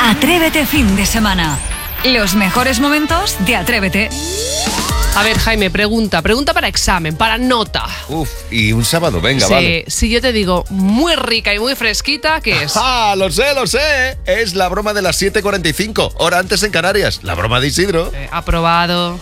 Atrévete fin de semana. Los mejores momentos de Atrévete. A ver, Jaime, pregunta para examen, para nota. Y un sábado, venga, sí, vale. Si yo te digo muy rica y muy fresquita, ¿qué es? ¡Ah, lo sé! Es la broma de las 7:45, hora antes en Canarias. La broma de Isidro. Aprobado.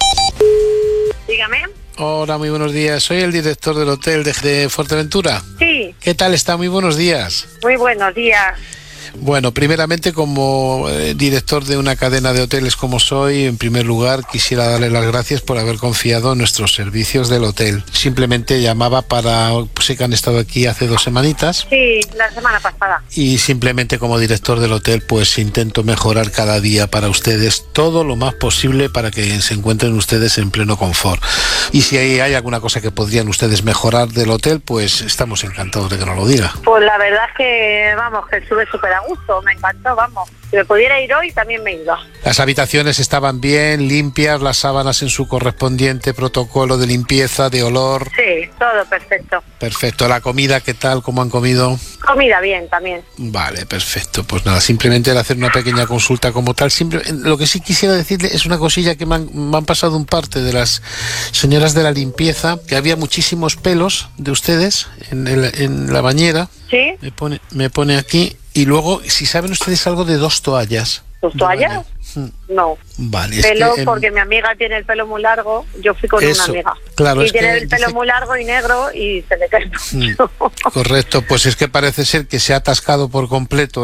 Dígame. Hola, muy buenos días. Soy el director del hotel de Fuerteventura. Sí. ¿Qué tal está? Muy buenos días. Muy buenos días. Bueno, primeramente, como director de una cadena de hoteles como soy, en primer lugar quisiera darle las gracias por haber confiado en nuestros servicios del hotel. Simplemente llamaba para, sé que han estado aquí hace 2 semanitas. Sí, la semana pasada. Y simplemente como director del hotel, pues intento mejorar cada día para ustedes todo lo más posible para que se encuentren ustedes en pleno confort. Y si hay alguna cosa que podrían ustedes mejorar del hotel, pues estamos encantados de que nos lo diga. Pues la verdad es que, vamos, que estuve súper a gusto, me encantó, vamos. Si me pudiera ir hoy, también me iba. Las habitaciones estaban bien, limpias, las sábanas en su correspondiente protocolo de limpieza, de olor. Sí, todo perfecto. Perfecto. ¿La comida qué tal? ¿Cómo han comido? Comida bien, también. Vale, perfecto. Pues nada, simplemente el hacer una pequeña consulta como tal. Lo que sí quisiera decirle es una cosilla que me han pasado un parte de las señoras de la limpieza, que había muchísimos pelos de ustedes en la bañera. ¿Sí? Me pone aquí. Y luego, si saben ustedes algo de 2 toallas. ¿2 toallas? No. Vale. Pelo, porque mi amiga tiene el pelo muy largo. Yo fui con una amiga. Claro, y tiene el pelo muy largo y negro y se le cae mucho. Correcto, pues es que parece ser que se ha atascado por completo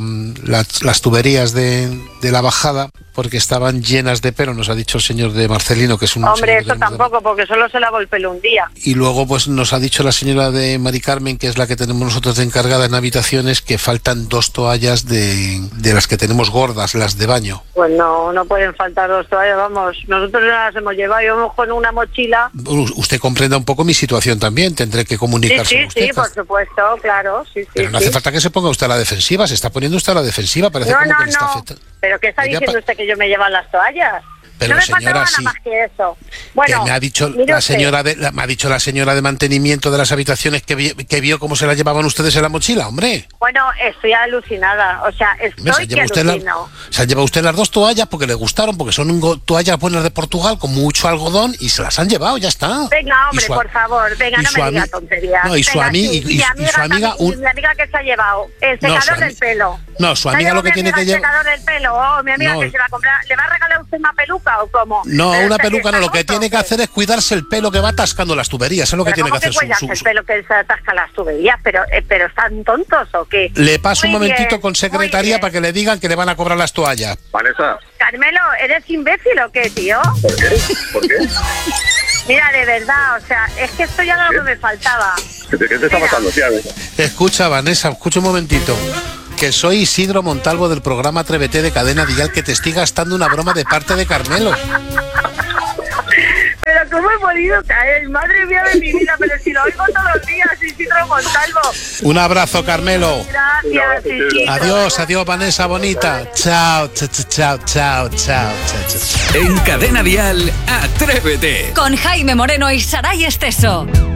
las tuberías de la bajada, porque estaban llenas de pelo, nos ha dicho el señor de Marcelino, que es un... Hombre, eso tampoco, porque solo se lavó el pelo un día. Y luego pues nos ha dicho la señora de Mari Carmen, que es la que tenemos nosotros de encargada en habitaciones, que faltan 2 toallas de las que tenemos gordas, las de baño. Pues no pueden faltar 2 toallas, vamos. Nosotros no las hemos llevado, íbamos con una mochila. Usted comprenda un poco mi situación también, tendré que comunicarse con usted. Sí, por supuesto, claro, sí. Pero no hace falta que se ponga usted a la defensiva, se está poniendo usted a la defensiva, parece como que le está afectando. ¿Pero qué está diciendo usted que yo me llevan las toallas? Pero no me señora, faltaba nada más que eso. Bueno, que me ha dicho la señora de mantenimiento de las habitaciones que vio cómo se las llevaban ustedes en la mochila, hombre. Bueno, estoy alucinada, o sea, estoy que alucino. Se han llevado usted las 2 toallas porque le gustaron, porque son toallas buenas de Portugal con mucho algodón y se las han llevado, ya está. Venga, hombre, por favor, venga, no me diga tonterías. No, y su amiga mi amiga que se ha llevado el secador del pelo. No, su amiga lo que tiene que llevar... El secador del pelo, mi amiga que se va a comprar, ¿le va a regalar usted una peluca o cómo? No, una peluca no, lo que tiene que hacer es cuidarse el pelo que va atascando las tuberías, es lo que tiene que hacer. El pelo que se atasca las tuberías, pero ¿están tontos o qué? Le paso un momentito con secretaría para que le digan que le van a cobrar las toallas. Vanessa. Carmelo, ¿eres imbécil o qué, tío? ¿Por qué? Mira, de verdad, o sea, es que esto ya era lo que me faltaba. ¿Qué te está pasando, tía? Escucha, Vanessa, escucha un momentito. Que soy Isidro Montalvo del programa Atrévete de Cadena Dial, que te estoy gastando una broma de parte de Carmelo. Pero ¿cómo he podido caer? Madre mía de mi vida, pero si lo oigo todos los días, Isidro Montalvo. Un abrazo, Carmelo. Gracias, Isidro. Adiós, Vanessa bonita. Chao. En Cadena Dial, Atrévete. Con Jaime Moreno y Saray Esteso.